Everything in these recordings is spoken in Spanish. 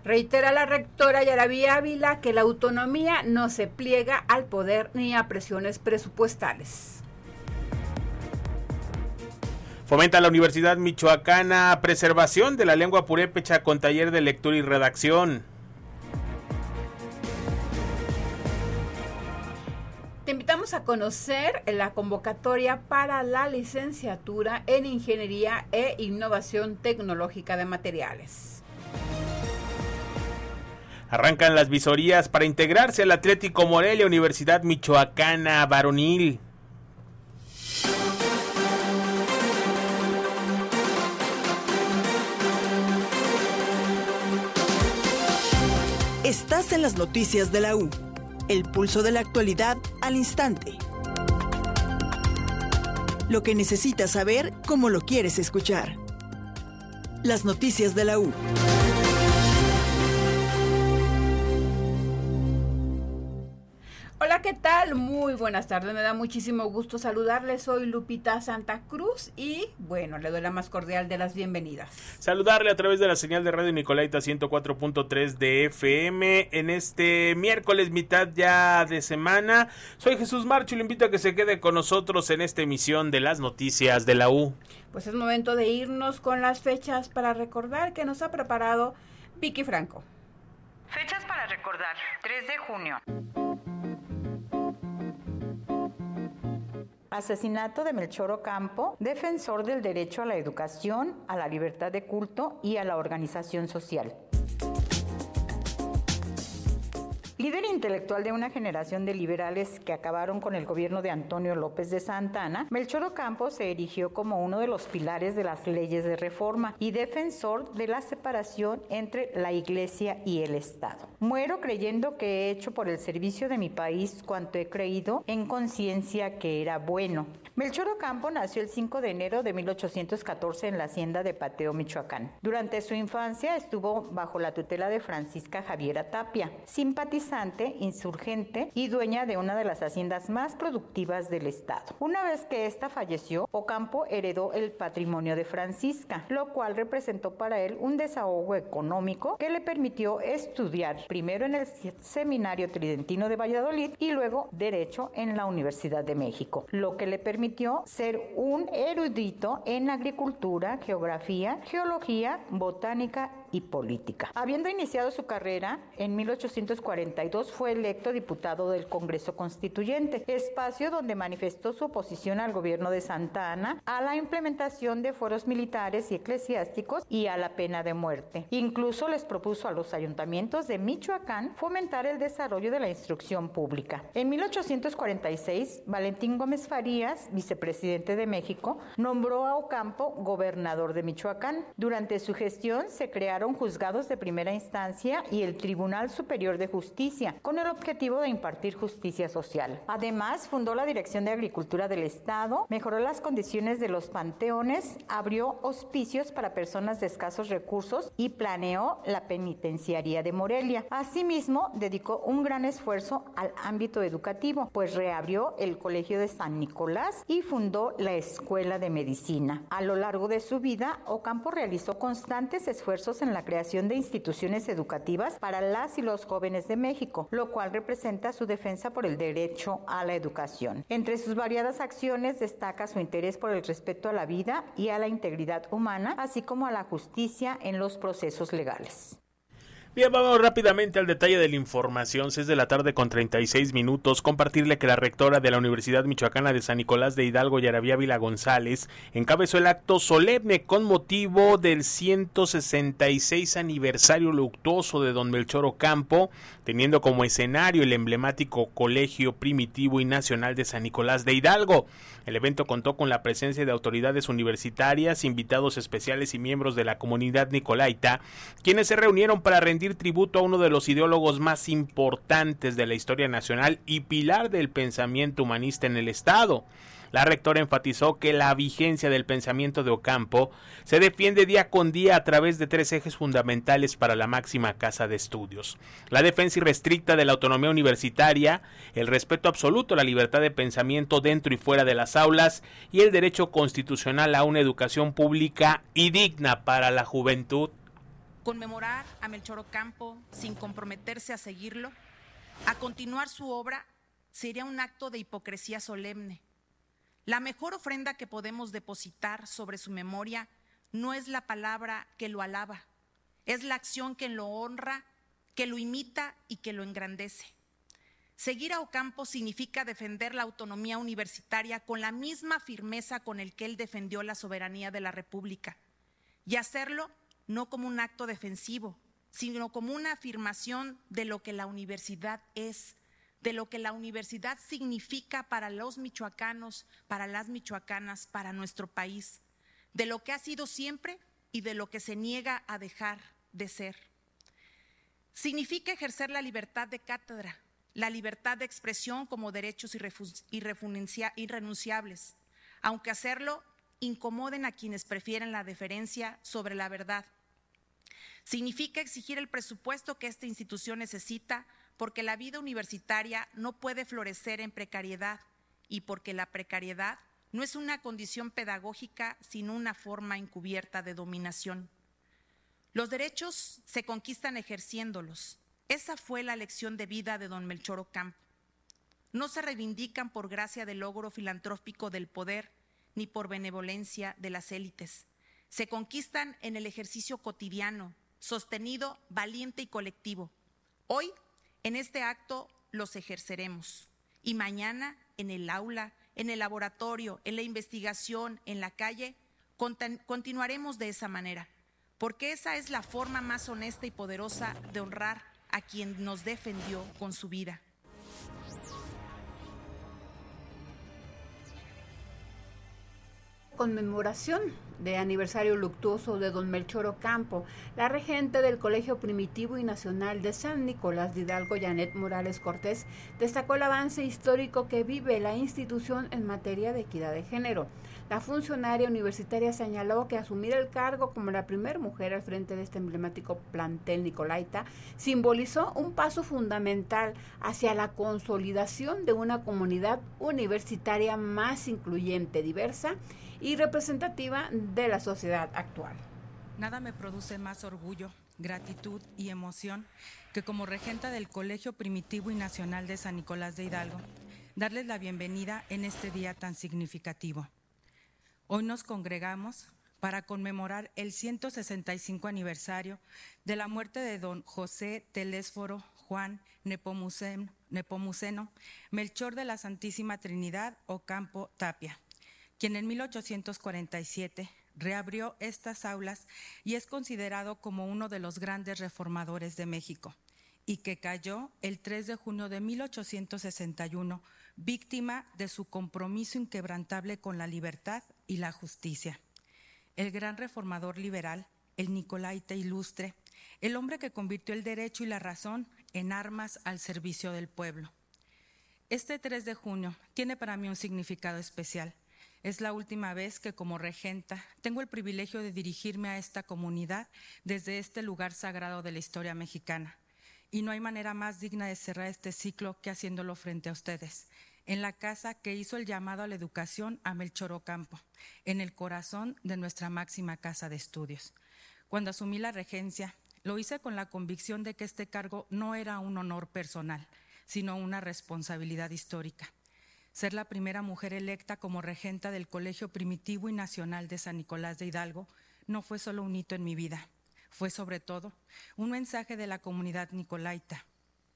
Reitera la rectora Yaraví Ávila que la autonomía no se pliega al poder ni a presiones presupuestales. Fomenta la Universidad Michoacana preservación de la lengua purépecha con taller de lectura y redacción. Te invitamos a conocer la convocatoria para la licenciatura en Ingeniería e Innovación Tecnológica de Materiales. Arrancan las visorías para integrarse al Atlético Morelia, Universidad Michoacana Varonil. Estás en las noticias de la U. El pulso de la actualidad al instante. Lo que necesitas saber, cómo lo quieres escuchar. Las noticias de la U. Hola, ¿qué tal? Muy buenas tardes, me da muchísimo gusto saludarles. Soy Lupita Santa Cruz y, bueno, le doy la más cordial de las bienvenidas. Saludarle a través de la señal de Radio Nicolaita 104.3 de FM en este miércoles, mitad ya de semana. Soy Jesús Marcho y le invito a que se quede con nosotros en esta emisión de las noticias de la U. Pues es momento de irnos con las fechas para recordar que nos ha preparado Vicky Franco. Fechas para recordar: 3 de junio. Asesinato de Melchor Ocampo, defensor del derecho a la educación, a la libertad de culto y a la organización social. Líder intelectual de una generación de liberales que acabaron con el gobierno de Antonio López de Santa Anna, Melchor Ocampo se erigió como uno de los pilares de las leyes de reforma y defensor de la separación entre la Iglesia y el Estado. Muero creyendo que he hecho por el servicio de mi país cuanto he creído en conciencia que era bueno. Melchor Ocampo nació el 5 de enero de 1814 en la hacienda de Pateo, Michoacán. Durante su infancia estuvo bajo la tutela de Francisca Javiera Tapia, simpatizante, insurgente y dueña de una de las haciendas más productivas del estado. Una vez que ésta falleció, Ocampo heredó el patrimonio de Francisca, lo cual representó para él un desahogo económico que le permitió estudiar primero en el Seminario Tridentino de Valladolid y luego Derecho en la Universidad de México, lo que le permitió ser un erudito en agricultura, geografía, geología, botánica y política. Habiendo iniciado su carrera, en 1842 fue electo diputado del Congreso Constituyente, espacio donde manifestó su oposición al gobierno de Santa Anna, a la implementación de fueros militares y eclesiásticos y a la pena de muerte. Incluso les propuso a los ayuntamientos de Michoacán fomentar el desarrollo de la instrucción pública. En 1846, Valentín Gómez Farías, vicepresidente de México, nombró a Ocampo gobernador de Michoacán. Durante su gestión se crearon juzgados de primera instancia y el Tribunal Superior de Justicia, con el objetivo de impartir justicia social. Además, fundó la Dirección de Agricultura del Estado, mejoró las condiciones de los panteones, abrió hospicios para personas de escasos recursos y planeó la penitenciaría de Morelia. Asimismo, dedicó un gran esfuerzo al ámbito educativo, pues reabrió el Colegio de San Nicolás y fundó la Escuela de Medicina. A lo largo de su vida, Ocampo realizó constantes esfuerzos en la creación de instituciones educativas para las y los jóvenes de México, lo cual representa su defensa por el derecho a la educación. Entre sus variadas acciones destaca su interés por el respeto a la vida y a la integridad humana, así como a la justicia en los procesos legales. Bien, vamos rápidamente al detalle de la información. 6 de la tarde con 36 minutos. Compartirle que la rectora de la Universidad Michoacana de San Nicolás de Hidalgo, Yaraví Ávila González, encabezó el acto solemne con motivo del 166 aniversario luctuoso de don Melchor Ocampo, teniendo como escenario el emblemático Colegio Primitivo y Nacional de San Nicolás de Hidalgo. El evento contó con la presencia de autoridades universitarias, invitados especiales y miembros de la comunidad nicolaita, quienes se reunieron para rendir tributo a uno de los ideólogos más importantes de la historia nacional y pilar del pensamiento humanista en el Estado. La rectora enfatizó que la vigencia del pensamiento de Ocampo se defiende día con día a través de 3 ejes fundamentales para la máxima casa de estudios: la defensa irrestricta de la autonomía universitaria, el respeto absoluto a la libertad de pensamiento dentro y fuera de las aulas y el derecho constitucional a una educación pública y digna para la juventud. Conmemorar a Melchor Ocampo sin comprometerse a seguirlo, a continuar su obra, sería un acto de hipocresía solemne. La mejor ofrenda que podemos depositar sobre su memoria no es la palabra que lo alaba, es la acción que lo honra, que lo imita y que lo engrandece. Seguir a Ocampo significa defender la autonomía universitaria con la misma firmeza con el que él defendió la soberanía de la República, y hacerlo no como un acto defensivo, sino como una afirmación de lo que la universidad es, de lo que la universidad significa para los michoacanos, para las michoacanas, para nuestro país, de lo que ha sido siempre y de lo que se niega a dejar de ser. Significa ejercer la libertad de cátedra, la libertad de expresión como derechos irrenunciables, aunque hacerlo incomoden a quienes prefieren la deferencia sobre la verdad. Significa exigir el presupuesto que esta institución necesita, porque la vida universitaria no puede florecer en precariedad y porque la precariedad no es una condición pedagógica, sino una forma encubierta de dominación. Los derechos se conquistan ejerciéndolos. Esa fue la lección de vida de don Melchor Ocampo. No se reivindican por gracia del logro filantrópico del poder ni por benevolencia de las élites. Se conquistan en el ejercicio cotidiano, sostenido, valiente y colectivo. Hoy, en este acto, los ejerceremos. Y mañana, en el aula, en el laboratorio, en la investigación, en la calle, continuaremos de esa manera, porque esa es la forma más honesta y poderosa de honrar a quien nos defendió con su vida. Conmemoración de aniversario luctuoso de don Melchor Ocampo, la regente del Colegio Primitivo y Nacional de San Nicolás de Hidalgo, Janet Morales Cortés, destacó el avance histórico que vive la institución en materia de equidad de género. La funcionaria universitaria señaló que asumir el cargo como la primera mujer al frente de este emblemático plantel nicolaita simbolizó un paso fundamental hacia la consolidación de una comunidad universitaria más incluyente, diversa y representativa de la sociedad actual. Nada me produce más orgullo, gratitud y emoción que como regenta del Colegio Primitivo y Nacional de San Nicolás de Hidalgo, darles la bienvenida en este día tan significativo. Hoy nos congregamos para conmemorar el 165 aniversario de la muerte de don José Telésforo Juan Nepomuceno Melchor de la Santísima Trinidad Ocampo Tapia, quien en 1847 reabrió estas aulas y es considerado como uno de los grandes reformadores de México, y que cayó el 3 de junio de 1861, víctima de su compromiso inquebrantable con la libertad y la justicia. El gran reformador liberal, el nicolaita ilustre, el hombre que convirtió el derecho y la razón en armas al servicio del pueblo. Este 3 de junio tiene para mí un significado especial. Es la última vez que como regenta tengo el privilegio de dirigirme a esta comunidad desde este lugar sagrado de la historia mexicana. Y no hay manera más digna de cerrar este ciclo que haciéndolo frente a ustedes, en la casa que hizo el llamado a la educación a Melchor Ocampo, en el corazón de nuestra máxima casa de estudios. Cuando asumí la regencia, lo hice con la convicción de que este cargo no era un honor personal, sino una responsabilidad histórica. Ser la primera mujer electa como regenta del Colegio Primitivo y Nacional de San Nicolás de Hidalgo no fue solo un hito en mi vida, fue sobre todo un mensaje de la comunidad nicolaita,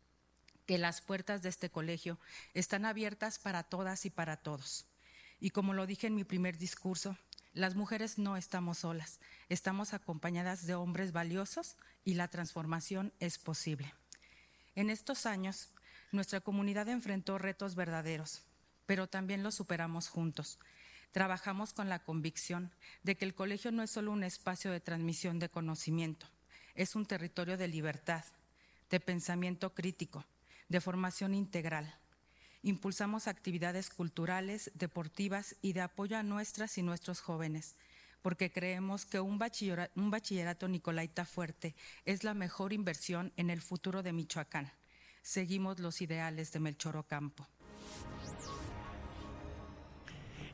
que las puertas de este colegio están abiertas para todas y para todos. Y como lo dije en mi primer discurso, las mujeres no estamos solas, estamos acompañadas de hombres valiosos y la transformación es posible. En estos años, nuestra comunidad enfrentó retos verdaderos, pero también los superamos juntos. Trabajamos con la convicción de que el colegio no es solo un espacio de transmisión de conocimiento, es un territorio de libertad, de pensamiento crítico, de formación integral. Impulsamos actividades culturales, deportivas y de apoyo a nuestras y nuestros jóvenes, porque creemos que un bachillerato nicolaita fuerte es la mejor inversión en el futuro de Michoacán. Seguimos los ideales de Melchor Ocampo.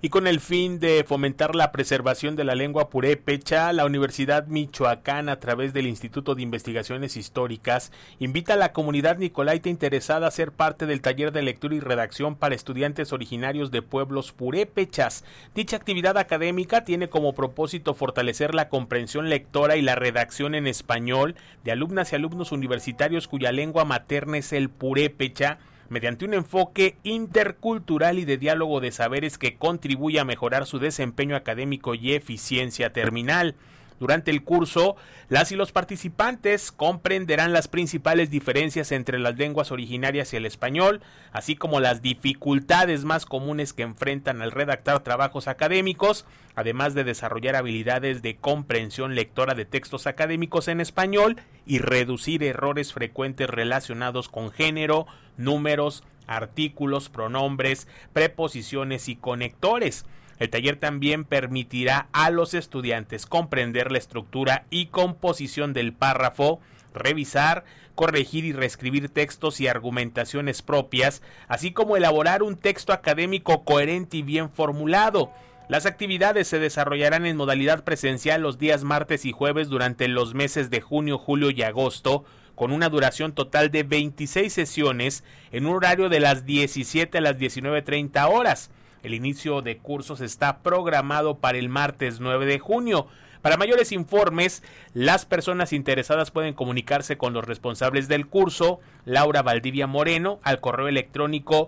Y con el fin de fomentar la preservación de la lengua purépecha, la Universidad Michoacana, a través del Instituto de Investigaciones Históricas, invita a la comunidad nicolaita interesada a ser parte del taller de lectura y redacción para estudiantes originarios de pueblos purépechas. Dicha actividad académica tiene como propósito fortalecer la comprensión lectora y la redacción en español de alumnas y alumnos universitarios cuya lengua materna es el purépecha, mediante un enfoque intercultural y de diálogo de saberes que contribuye a mejorar su desempeño académico y eficiencia terminal. Durante el curso, las y los participantes comprenderán las principales diferencias entre las lenguas originarias y el español, así como las dificultades más comunes que enfrentan al redactar trabajos académicos, además de desarrollar habilidades de comprensión lectora de textos académicos en español y reducir errores frecuentes relacionados con género, números, artículos, pronombres, preposiciones y conectores. El taller también permitirá a los estudiantes comprender la estructura y composición del párrafo, revisar, corregir y reescribir textos y argumentaciones propias, así como elaborar un texto académico coherente y bien formulado. Las actividades se desarrollarán en modalidad presencial los días martes y jueves durante los meses de junio, julio y agosto, con una duración total de 26 sesiones en un horario de las 17 a las 19:30 horas. El inicio de cursos está programado para el martes 9 de junio. Para mayores informes, las personas interesadas pueden comunicarse con los responsables del curso, Laura Valdivia Moreno, al correo electrónico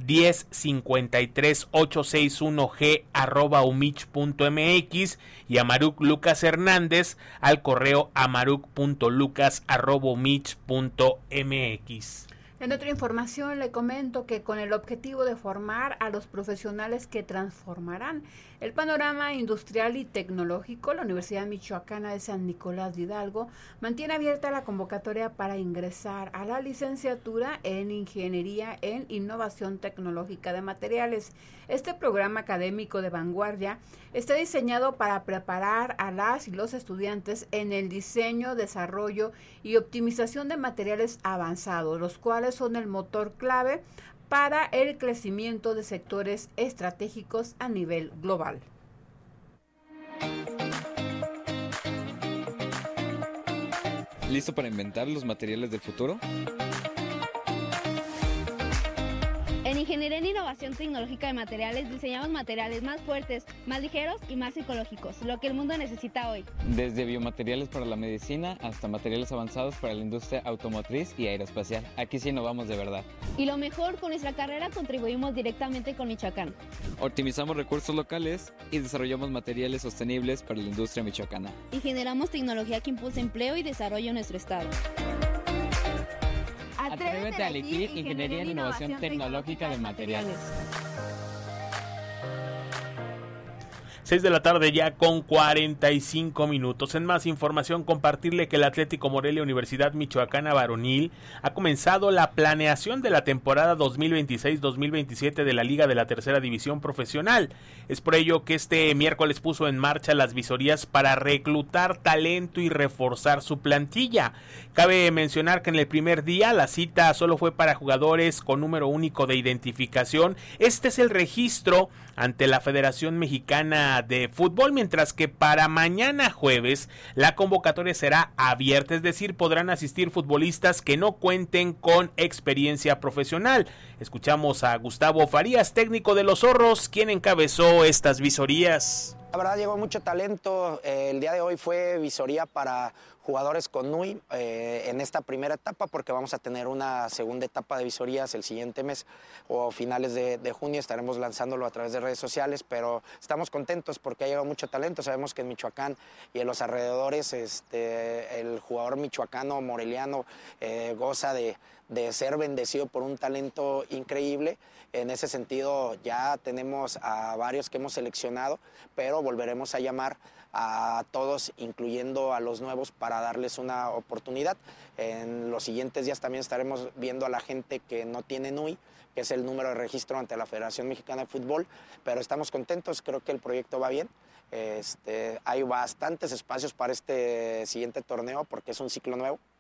1053-861g@umich.mx y a Maruc Lucas Hernández al correo amaruc.lucas@umich.mx. En otra información le comento que con el objetivo de formar a los profesionales que transformarán el panorama industrial y tecnológico, la Universidad Michoacana de San Nicolás de Hidalgo mantiene abierta la convocatoria para ingresar a la licenciatura en Ingeniería en Innovación Tecnológica de Materiales. Este programa académico de vanguardia está diseñado para preparar a las y los estudiantes en el diseño, desarrollo y optimización de materiales avanzados, los cuales son el motor clave para el crecimiento de sectores estratégicos a nivel global. ¿Listo para inventar los materiales del futuro? En Ingeniería en Innovación Tecnológica de Materiales diseñamos materiales más fuertes, más ligeros y más ecológicos, lo que el mundo necesita hoy. Desde biomateriales para la medicina hasta materiales avanzados para la industria automotriz y aeroespacial. Aquí sí innovamos de verdad. Y lo mejor, con nuestra carrera contribuimos directamente con Michoacán. Optimizamos recursos locales y desarrollamos materiales sostenibles para la industria michoacana. Y generamos tecnología que impulse empleo y desarrollo en nuestro estado. Atrévete a elegir Ingeniería en Innovación Tecnológica de Materiales. 6 de la tarde ya con 45 minutos. En más información, compartirle que el Atlético Morelia Universidad Michoacana Varonil ha comenzado la planeación de la temporada 2026-2027 de la Liga de la Tercera División Profesional. Es por ello que este miércoles puso en marcha las visorías para reclutar talento y reforzar su plantilla. Cabe mencionar que en el primer día la cita solo fue para jugadores con número único de identificación. Este es el registro ante la Federación Mexicana de Fútbol, mientras que para mañana jueves la convocatoria será abierta, es decir, podrán asistir futbolistas que no cuenten con experiencia profesional. Escuchamos a Gustavo Farías, técnico de los Zorros, quien encabezó estas visorías. La verdad llegó mucho talento, el día de hoy fue visoría para jugadores con NUI en esta primera etapa, porque vamos a tener una segunda etapa de visorías el siguiente mes o finales de junio, estaremos lanzándolo a través de redes sociales, pero estamos contentos porque ha llegado mucho talento. Sabemos que en Michoacán y en los alrededores el jugador michoacano moreliano goza de ser bendecido por un talento increíble. En ese sentido ya tenemos a varios que hemos seleccionado, pero volveremos a llamar a todos, incluyendo a los nuevos, para darles una oportunidad. En los siguientes días también estaremos viendo a la gente que no tiene NUI, que es el número de registro ante la Federación Mexicana de Fútbol, pero estamos contentos, creo que el proyecto va bien. Hay bastantes espacios para este siguiente torneo porque es un ciclo nuevo.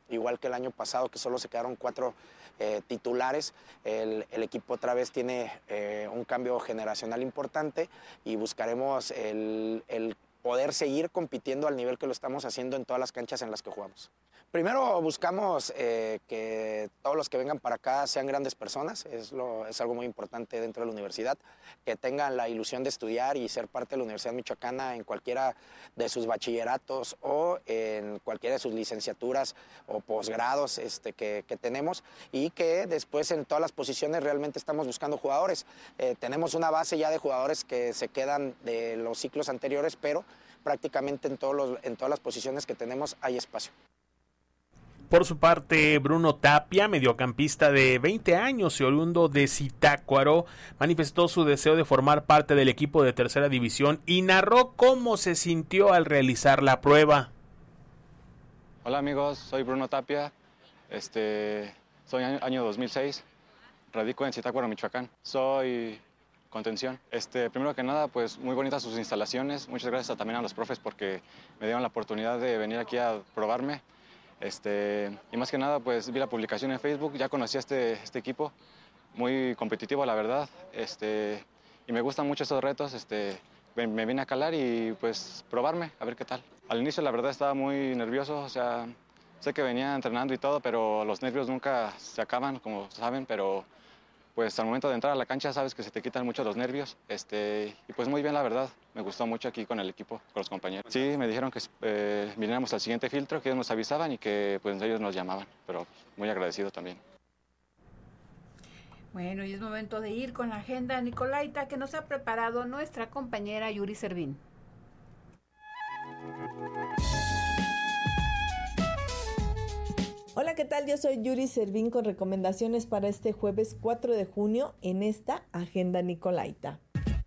igual que el año pasado, que solo se quedaron 4 titulares. El equipo otra vez tiene un cambio generacional importante y buscaremos el poder seguir compitiendo al nivel que lo estamos haciendo en todas las canchas en las que jugamos. Primero buscamos que todos los que vengan para acá sean grandes personas, es algo muy importante dentro de la universidad, que tengan la ilusión de estudiar y ser parte de la Universidad Michoacana en cualquiera de sus bachilleratos o en cualquiera de sus licenciaturas o posgrados que tenemos, y que después en todas las posiciones realmente estamos buscando jugadores. Tenemos una base ya de jugadores que se quedan de los ciclos anteriores, pero prácticamente en todas las posiciones que tenemos hay espacio. Por su parte, Bruno Tapia, mediocampista de 20 años y oriundo de Zitácuaro, manifestó su deseo de formar parte del equipo de tercera división y narró cómo se sintió al realizar la prueba. Hola amigos, soy Bruno Tapia, soy año 2006, radico en Zitácuaro, Michoacán. Soy contención. Primero que nada, pues muy bonitas sus instalaciones. Muchas gracias también a los profes porque me dieron la oportunidad de venir aquí a probarme. Y más que nada, pues vi la publicación en Facebook, ya conocí a este equipo, muy competitivo la verdad, y me gustan mucho esos retos, me vine a calar y pues probarme, a ver qué tal. Al inicio la verdad estaba muy nervioso, o sea, sé que venía entrenando y todo, pero los nervios nunca se acaban, como saben, pero pues al momento de entrar a la cancha sabes que se te quitan mucho los nervios, y pues muy bien la verdad, me gustó mucho aquí con el equipo, con los compañeros. Sí, me dijeron que viniéramos al siguiente filtro, que ellos nos avisaban y que pues ellos nos llamaban, pero muy agradecido también. Bueno, y es momento de ir con la agenda Nicolaita que nos ha preparado nuestra compañera Yuri Servín. Hola, ¿qué tal? Yo soy Yuri Servín con recomendaciones para este jueves 4 de junio en esta Agenda Nicolaita.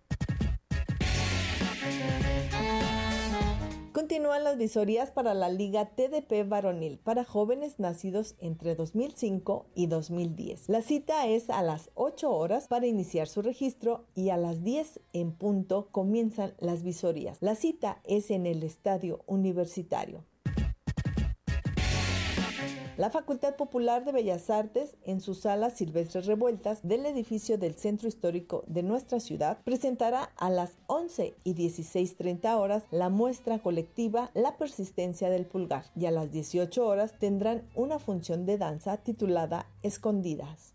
Continúan las visorías para la Liga TDP Varonil para jóvenes nacidos entre 2005 y 2010. La cita es a las 8 horas para iniciar su registro y a las 10 en punto comienzan las visorías. La cita es en el Estadio Universitario. La Facultad Popular de Bellas Artes, en sus salas silvestres revueltas del edificio del Centro Histórico de nuestra ciudad, presentará a las 11 y 16:30 horas la muestra colectiva La Persistencia del Pulgar, y a las 18 horas tendrán una función de danza titulada Escondidas.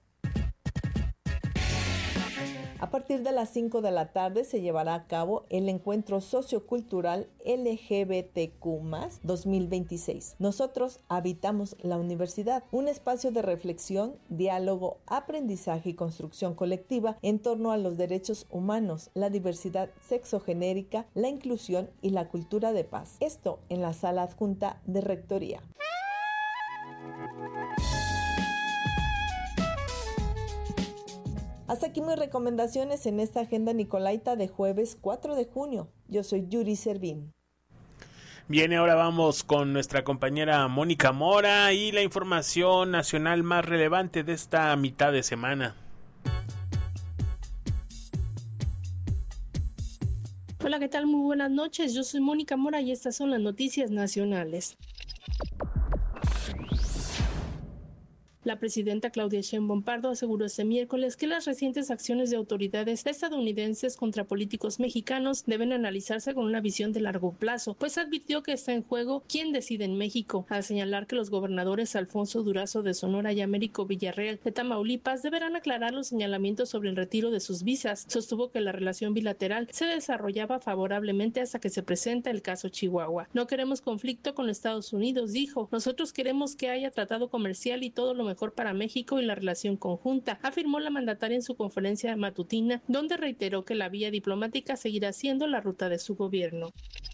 A partir de las 5 de la tarde se llevará a cabo el encuentro sociocultural LGBTQ+ 2026. Nosotros habitamos la universidad, un espacio de reflexión, diálogo, aprendizaje y construcción colectiva en torno a los derechos humanos, la diversidad sexogenérica, la inclusión y la cultura de paz. Esto en la sala adjunta de Rectoría. Hasta aquí mis recomendaciones en esta Agenda Nicolaita de jueves 4 de junio. Yo soy Yuri Servín. Bien, ahora vamos con nuestra compañera Mónica Mora y la información nacional más relevante de esta mitad de semana. Hola, ¿qué tal? Muy buenas noches. Yo soy Mónica Mora y estas son las noticias nacionales. La presidenta Claudia Sheinbaum Pardo aseguró este miércoles que las recientes acciones de autoridades estadounidenses contra políticos mexicanos deben analizarse con una visión de largo plazo, pues advirtió que está en juego quién decide en México, al señalar que los gobernadores Alfonso Durazo de Sonora y Américo Villarreal de Tamaulipas deberán aclarar los señalamientos sobre el retiro de sus visas. Sostuvo que la relación bilateral se desarrollaba favorablemente hasta que se presenta el caso Chihuahua. No queremos conflicto con Estados Unidos, dijo. Nosotros queremos que haya tratado comercial y todo lo mejor para México y la relación conjunta, afirmó la mandataria en su conferencia matutina, donde reiteró que la vía diplomática seguirá siendo la ruta de su gobierno.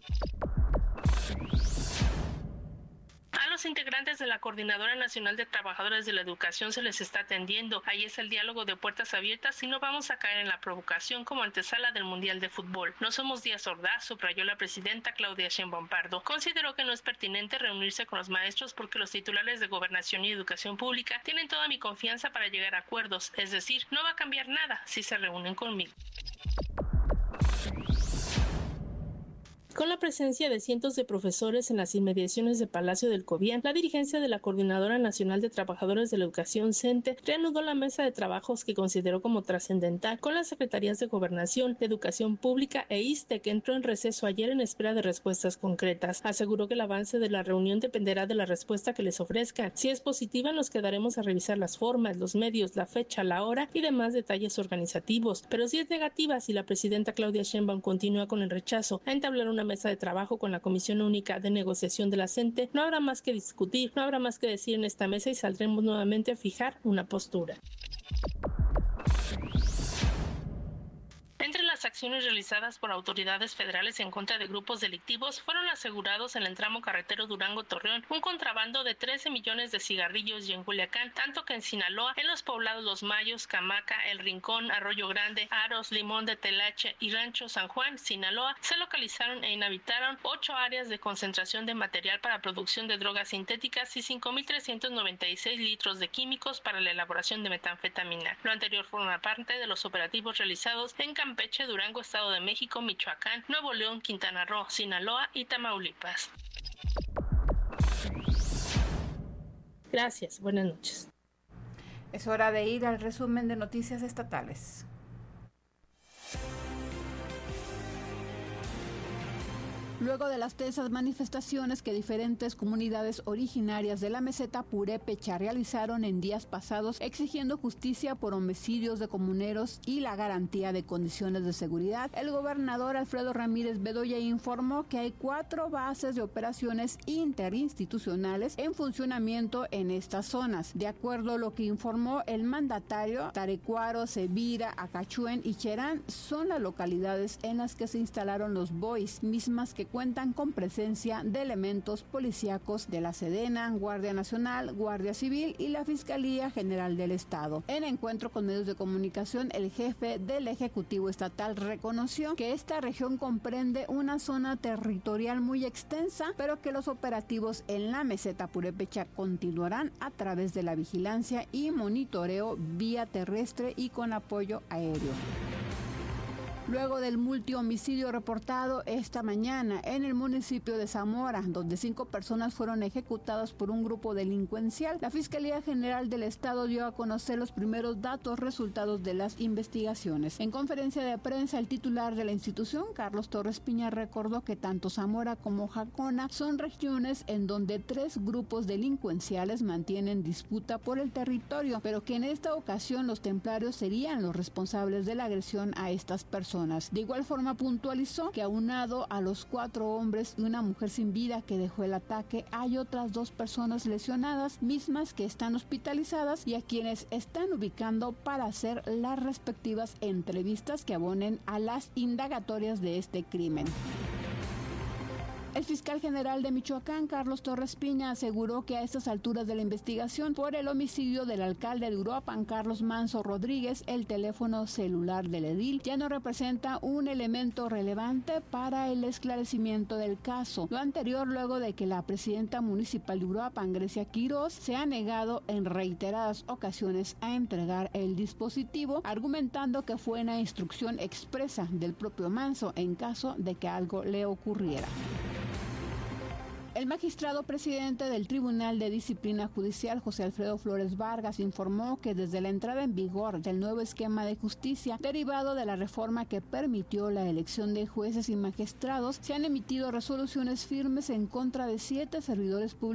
A los integrantes de la Coordinadora Nacional de Trabajadores de la Educación se les está atendiendo. Ahí es el diálogo de puertas abiertas y no vamos a caer en la provocación como antesala del Mundial de Fútbol. No somos Díaz Ordaz, subrayó la presidenta Claudia Sheinbaum Pardo. Consideró que no es pertinente reunirse con los maestros porque los titulares de Gobernación y Educación Pública tienen toda mi confianza para llegar a acuerdos. Es decir, no va a cambiar nada si se reúnen conmigo. Con la presencia de cientos de profesores en las inmediaciones de Palacio del Cobián, la dirigencia de la Coordinadora Nacional de Trabajadores de la Educación, CENTE, reanudó la mesa de trabajos que consideró como trascendental con las secretarías de Gobernación, de Educación Pública e ISSSTE, que entró en receso ayer en espera de respuestas concretas. Aseguró que el avance de la reunión dependerá de la respuesta que les ofrezcan. Si es positiva, nos quedaremos a revisar las formas, los medios, la fecha, la hora y demás detalles organizativos. Pero si es negativa, si la presidenta Claudia Sheinbaum continúa con el rechazo a entablar una mesa de trabajo con la Comisión Única de Negociación de la CENTE, no habrá más que discutir, no habrá más que decir en esta mesa y saldremos nuevamente a fijar una postura. Entre las acciones realizadas por autoridades federales en contra de grupos delictivos fueron asegurados en el tramo carretero Durango-Torreón un contrabando de 13 millones de cigarrillos y en Culiacán, tanto que en Sinaloa, en los poblados Los Mayos, Camaca, El Rincón, Arroyo Grande, Aros, Limón de Telache y Rancho San Juan, Sinaloa, se localizaron e inhabitaron 8 áreas de concentración de material para producción de drogas sintéticas y 5.396 litros de químicos para la elaboración de metanfetamina. Lo anterior forma parte de los operativos realizados en Campeche, Durango, Estado de México, Michoacán, Nuevo León, Quintana Roo, Sinaloa y Tamaulipas. Gracias, buenas noches. Es hora de ir al resumen de noticias estatales. Luego de las tensas manifestaciones que diferentes comunidades originarias de la meseta purépecha realizaron en días pasados exigiendo justicia por homicidios de comuneros y la garantía de condiciones de seguridad, el gobernador Alfredo Ramírez Bedoya informó que hay 4 bases de operaciones interinstitucionales en funcionamiento en estas zonas. De acuerdo a lo que informó el mandatario, Tarecuaro, Sevira, Acachuén y Cherán son las localidades en las que se instalaron los BOIs, mismas que cuentan con presencia de elementos policíacos de la Sedena, Guardia Nacional, Guardia Civil y la Fiscalía General del Estado. En encuentro con medios de comunicación, el jefe del Ejecutivo Estatal reconoció que esta región comprende una zona territorial muy extensa, pero que los operativos en la meseta purépecha continuarán a través de la vigilancia y monitoreo vía terrestre y con apoyo aéreo. Luego del multihomicidio reportado esta mañana en el municipio de Zamora, donde 5 personas fueron ejecutadas por un grupo delincuencial, la Fiscalía General del Estado dio a conocer los primeros datos resultados de las investigaciones. En conferencia de prensa, el titular de la institución, Carlos Torres Piña, recordó que tanto Zamora como Jacona son regiones en donde 3 grupos delincuenciales mantienen disputa por el territorio, pero que en esta ocasión los templarios serían los responsables de la agresión a estas personas. De igual forma puntualizó que aunado a los 4 hombres y una mujer sin vida que dejó el ataque, hay otras 2 personas lesionadas, mismas que están hospitalizadas y a quienes están ubicando para hacer las respectivas entrevistas que abonen a las indagatorias de este crimen. El fiscal general de Michoacán, Carlos Torres Piña, aseguró que a estas alturas de la investigación por el homicidio del alcalde de Uruapan, Carlos Manso Rodríguez, el teléfono celular del edil ya no representa un elemento relevante para el esclarecimiento del caso. Lo anterior luego de que la presidenta municipal de Uruapan, Grecia Quirós, se ha negado en reiteradas ocasiones a entregar el dispositivo, argumentando que fue una instrucción expresa del propio Manso en caso de que algo le ocurriera. El magistrado presidente del Tribunal de Disciplina Judicial, José Alfredo Flores Vargas, informó que desde la entrada en vigor del nuevo esquema de justicia derivado de la reforma que permitió la elección de jueces y magistrados, se han emitido resoluciones firmes en contra de 7 servidores públicos